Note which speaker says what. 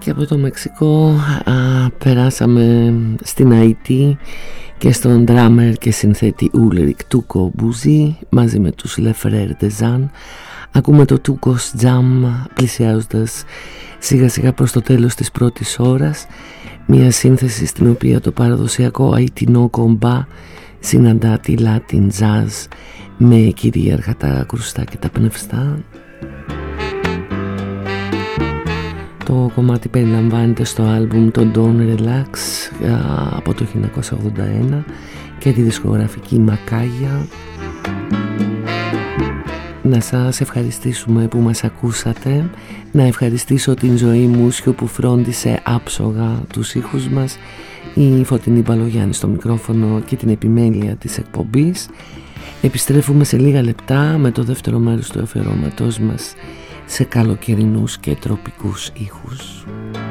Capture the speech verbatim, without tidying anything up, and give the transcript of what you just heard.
Speaker 1: Και από το Μεξικό α, περάσαμε στην Αϊτή και στον ντράμερ και συνθέτη Ούλρικ Τούκο Μπουζί μαζί με τους Le Frères des Zan. Ακούμε το Tuco's Jam πλησιάζοντας σιγά σιγά προς το τέλος της πρώτης ώρας, μια σύνθεση στην οποία το παραδοσιακό αιτινό κομπά συναντά τη Latin Jazz με κυρίαρχα τα κρουστά και τα πνευστά. Το κομμάτι περιλαμβάνεται στο άλμπουμ το Don't Relax από το χίλια εννιακόσια ογδόντα ένα και τη δισκογραφική Macaya. Να σας ευχαριστήσουμε που μας ακούσατε, να ευχαριστήσω την Ζωή Μούσιο που φρόντισε άψογα τους ήχους μας, η Φωτεινή Μπαλογιάννη στο μικρόφωνο και την επιμέλεια της εκπομπής. Επιστρέφουμε σε λίγα λεπτά με το δεύτερο μέρος του αφιερώματός μας σε καλοκαιρινούς και τροπικούς ήχους.